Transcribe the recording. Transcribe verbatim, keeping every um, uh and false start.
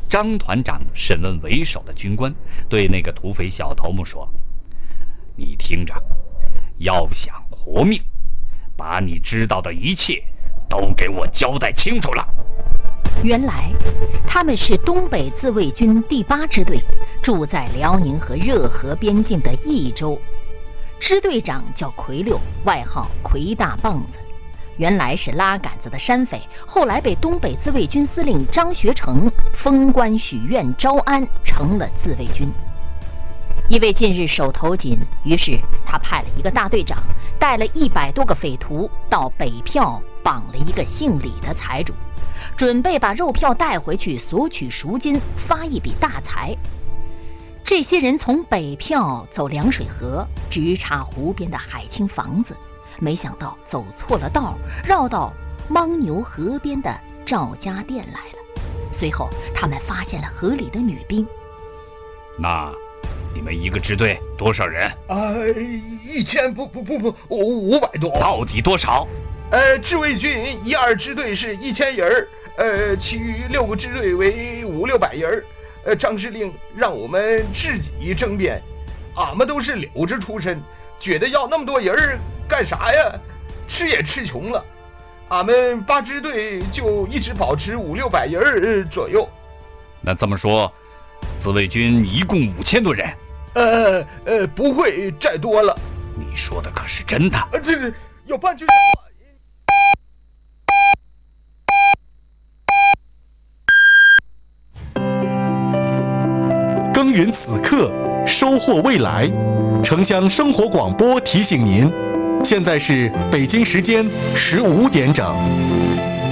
张团长审问为首的军官，对那个土匪小头目说：“你听着，要想活命，把你知道的一切都给我交代清楚了。” 原来他们是东北自卫军第八支队，住在辽宁和热河边境的益州。支队长叫奎六，外号奎大棒子。原来是拉杆子的山匪，后来被东北自卫军司令张学成封官许愿招安，成了自卫军。因为近日手头紧，于是他派了一个大队长，带了一百多个匪徒到北票绑了一个姓李的财主，准备把肉票带回去索取赎金，发一笔大财。这些人从北票走凉水河，直插湖边的海清房子，没想到走错了道，绕到牦牛河边的赵家店来了。随后他们发现了河里的女兵。 那你们一个支队多少人？ 呃，一千不不不不五五百多。 到底多少？ 呃，自卫军一二支队是一千人，呃，其余六个支队为五六百人。呃，张司令让我们自己征编，俺们都是柳子出身，觉得要那么多人干啥呀？吃也吃穷了。俺们八支队就一直保持五六百人左右。 那这么说，自卫军一共五千多人？ 呃呃，不会再多了。 你说的可是真的？ 呃，这个有半句。 耕耘此刻，收获未来。城乡生活广播提醒您，现在是北京时间十五点整。